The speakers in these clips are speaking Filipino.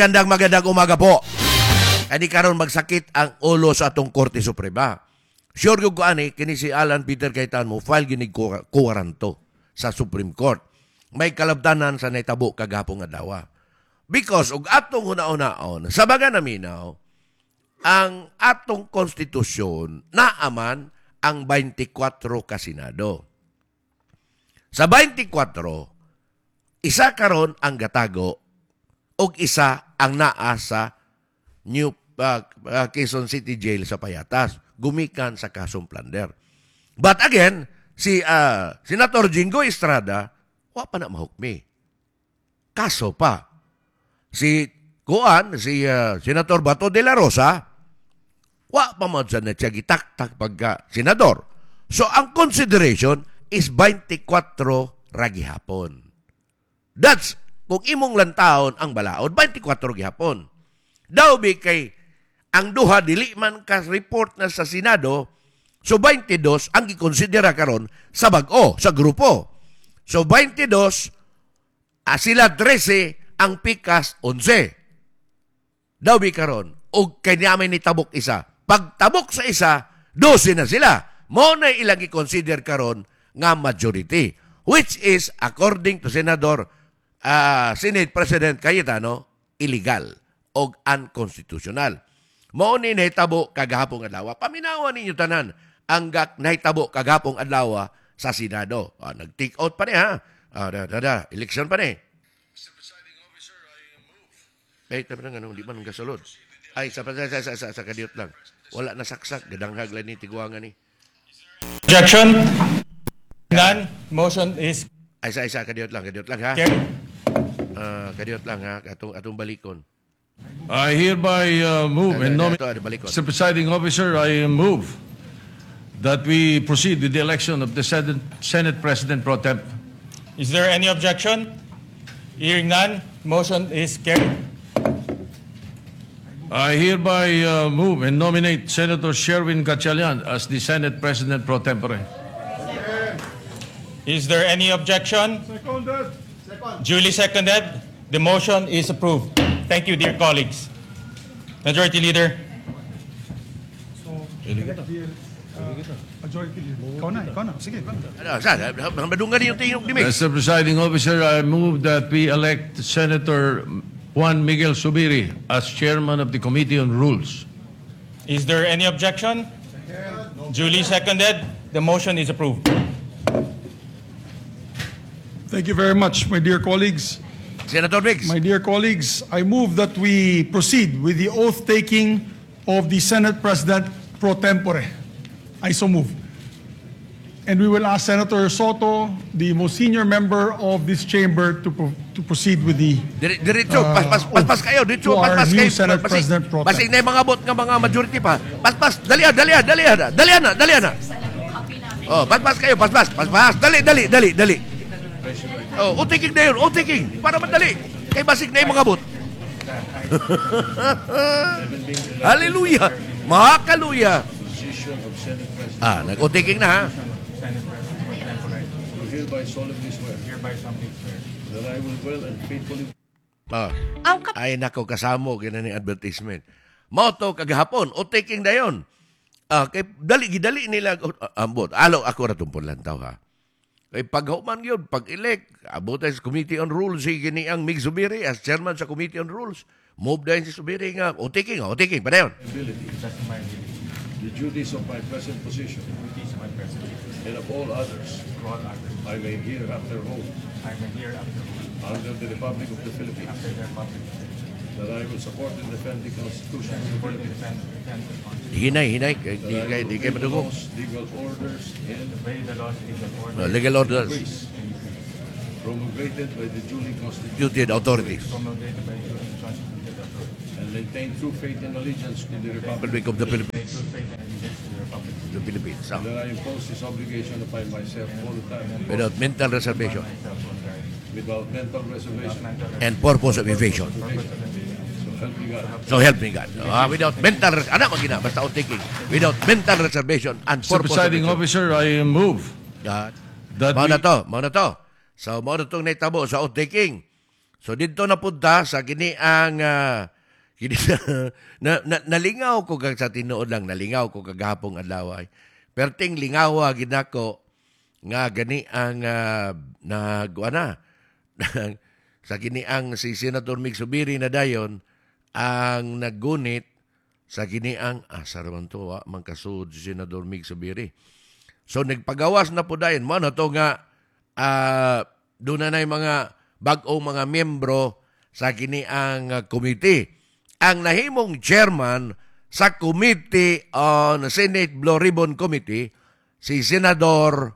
Magandang umaga po. Kani karon magsakit ang ulo sa atong Korte Suprema. Sure yung kuani, kini si Alan Peter Cayetano file ginig kuwaranto sa Supreme Court. May kalabtanan sa naitabo kagapong adlaw. Because og atong una-unaon, sa baga naminaw, ang atong konstitusyon naaman ang 24 ka Senado. Sa 24, isa karon ang gatago og isa ang naa sa New Quezon City Jail sa Payatas, gumikan sa kasong plunder. But again, si Senator Jingo Estrada, wa pa na mahukmi. Kaso pa. Si Senator Bato de la Rosa, wa pa man siya na siya gitaktak pagka senador. So, ang consideration is 24 ragihapon. That's kung imong lantaon ang balaod, 24 gihapon. Daw kay ang duha dili man ka report na sa Senado, so 22 ang gikonsidera karon sa bag-o, sa grupo. So 22, sila 13, ang pikas 11. Daw karon, og kanyamay ni tabok isa. Pag tabok sa isa, 12 na sila. Mo na ilang i-consider karon nga majority, which is, according to Senador Senate President Cayetano, illegal o unconstitutional. Mao ni nahitabo kagahapong adlaw. Paminawan ninyo tanan ang nahitabo kagahapong adlaw sa Senado. Nag-take out pa niya. Election pa niya. Mr. Presiding Officer, I move. Tabi na nga, di man gasulod. Ay, sa kadiyot lang. Wala na saksak. Gadanghag lang ni tiguangan ni. Objection? None. Motion is Ay, isa, kadiyot lang ha. carried. Kadiyot lang ha, atong balikon. I hereby move and nominate. Balikon. Mr. Presiding Officer, I move that we proceed with the election of the Senate President Pro Tem. Is there any objection? Hearing none, motion is carried. I hereby move and nominate Senator Sherwin Gatchalian as the Senate President Pro Tempore. Is there any objection? Duly seconded. The motion is approved. Thank you, dear colleagues. Majority Leader. Majority Leader. Ikaw na. Sige, ikaw na. Madungan yung tingog ni Mix. Mr. Presiding Officer, I move that we elect Senator Juan Miguel Subiri as Chairman of the Committee on Rules. Is there any objection? Duly seconded. The motion is approved. Thank you very much, my dear colleagues. Senator Mix. My dear colleagues, I move that we proceed with the oath-taking of the Senate President pro tempore. I so move. And we will ask Senator Soto, the most senior member of this chamber, to proceed with the Diretso, paspas kayo. Diretso, to our paspas new kayo. Senate President pro Basig tempore. na yung mga bot nga mga majority pa. Paspas, dalian na. Oh, paspas kayo, paspas. Dali. Oh, utikig na yun, utikig. Para madali. Kay basig na yung mga bot. Hallelujah. Makaluya. Nag-utikig na ha. Hereby solemnly swear that I will well and faithfully. Ay nako, kasamo ganun yung advertisement. Moto kagahapon, utikig na yun. Kay dali nila ambot. Alo ako ra tumpon lantaw ha. Kay paghuman yun, pag-elect, abot sa Committee on Rules, si gini ang Mig Zubiri as chairman sa Committee on Rules. Move dahil si Zubiri nga, utikig, pa na yun. The duties of my present position and of all others I may hereafter hold under the Republic of the Philippines, that I will support and defend the Constitution of the Philippines, Hinay, di kay madugo. legal orders and Legal orders, grace promulgated by the duly constituted, duty and authorities. and maintain true faith and allegiance to the Republic, Republic of the Philippines. The Philippines. and that I impose this obligation upon myself all the time, Without mental reservation without mental reservation. and purpose of evasion. So help So help me me God. God. Without mental reservation, basta utikig. Without mental reservation and Mr. purpose Presiding of evasion. Officer, I move God. that Mao na to. So, mao na itong naitabo sa outtaking. So dito napunta sa kini ang nalingaw ko kag sa tinuod lang, nalingaw ko kagahapong adlaw ay. Perting lingawa ginako nga gani ang sa kini ang si Senator Mig Zubiri na dayon ang naggunit sa kini ang saraman to mangkasud si Senador Mig Zubiri. So nagpagawas na po dayon mo na to nga doon na mga bag-o mga miyembro sa kini ang committee. Ang nahimong chairman sa Committee on Senate Blue Ribbon Committee si Senador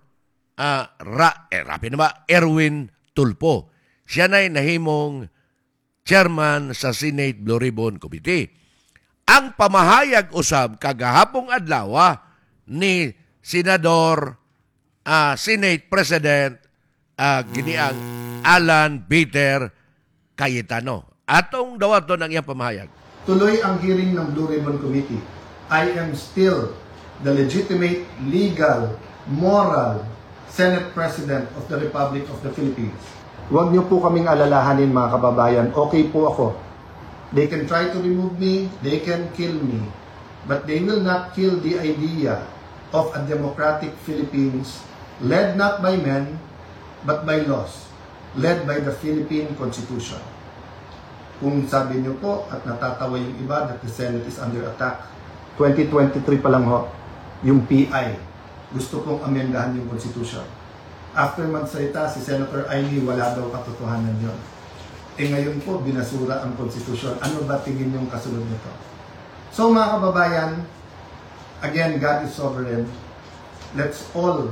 Erwin Tulfo. Siya na'y nahimong chairman sa Senate Blue Ribbon Committee. Ang pamahayag usab kagahapong adlaw ni Senador Senate President giniang Alan Peter Cayetano. Atong dawaton ang iyang pamahayag. Tuloy ang hearing ng Blue Ribbon Committee. I am still the legitimate, legal, moral Senate President of the Republic of the Philippines. Huwag niyo po kaming alalahanin mga kababayan. Okay po ako. They can try to remove me, they can kill me, but they will not kill the idea of a democratic Philippines led not by men, but by laws, led by the Philippine Constitution. Kung sabi niyo po at natatawa yung iba that the Senate is under attack, 2023 pa lang ho, yung PI, gusto kong amendahan yung Constitution. After magsalita si Senator Aimee, wala daw katotohanan yun. Ngayon po, binasura ang Constitution. Ano ba tingin yung kasunod nito? So mga kababayan, again, God is sovereign. Let's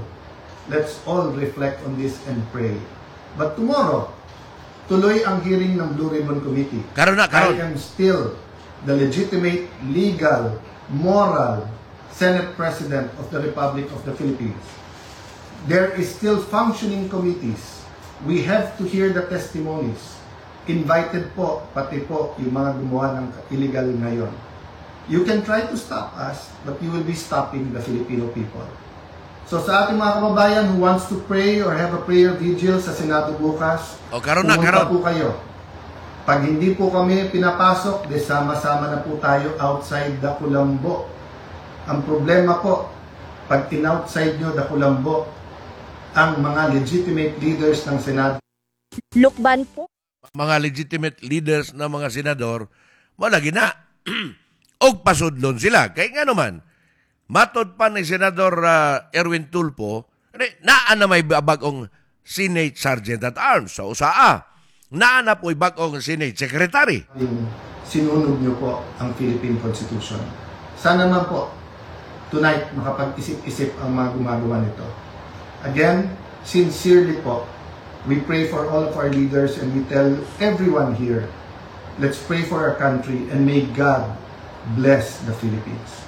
all reflect on this and pray. But tomorrow, tuloy ang hearing ng Blue Ribbon Committee. Karon. I am still the legitimate, legal, moral Senate President of the Republic of the Philippines. There is still functioning committees. We have to hear the testimonies. Invited po, pati po yung mga gumawa ng illegal ngayon. You can try to stop us, but you will be stopping the Filipino people. So sa ating mga kababayan who wants to pray or have a prayer vigil sa Senado bukas, pumunta po kayo. Pag hindi po kami pinapasok, sama-sama na po tayo outside the Kulambo. Ang problema po, pag in-outside nyo the Kulambo, ang mga legitimate leaders ng Senado. Lukban po. Mga legitimate leaders ng mga senador, malagi na. Og pasudlon sila. Kaya nga naman, matod pa ni Senador Erwin Tulfo, naan na may bagong Senate Sergeant at Arms sa USAA. Naan na po'y bagong Senate Secretary. Sinunog nyo po ang Philippine Constitution. Sana naman po, tonight, makapag-isip-isip ang mga gumagawa nito. Again, sincerely po, we pray for all of our leaders and we tell everyone here, let's pray for our country and may God bless the Philippines.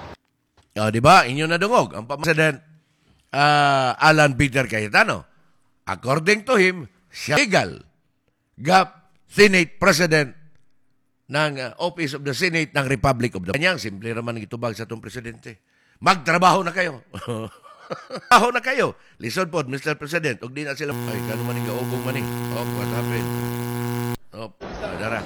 Di ba? Inyo nadungog ang President Alan Peter Cayetano. According to him, siya legal Senate President ng Office of the Senate ng Republic of the Kanyang. Simple naman itubag sa itong presidente. Magtrabaho na kayo. Trabaho na kayo. Listen po, Mr. President, huwag din na sila. Ay, gano'n man yung gaugong man eh. Oh, what happened? Oh, dara.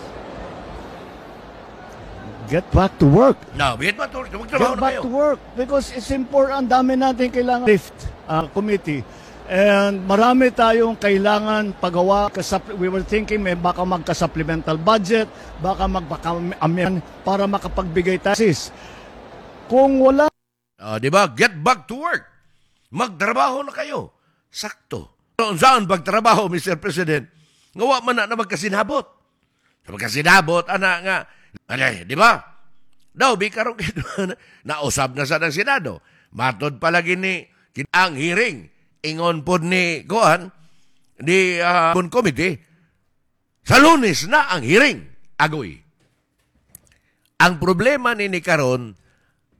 Get back to work. No, get back to work. Get Magtrabaho na back kayo. to work because it's important. Ang dami natin kailangan lift committee. And marami tayong kailangan pagawa. We were thinking may baka magka-supplemental budget, baka magpaka-amend para makapagbigay taxes. Kung wala... Di ba? Get back to work. Magtrabaho na kayo. Sakto. Saan pagtrabaho, Mr. President? Ngawa man na magkasinabot. Magkasinabot, nga. Di ba? Daw, bikarong nausap na sa ng Senado. Matod palagi ni ang hearing. Ingon po ni Gohan, ni committee, sa Lunes na ang hearing. Agoy. Ang problema ni karon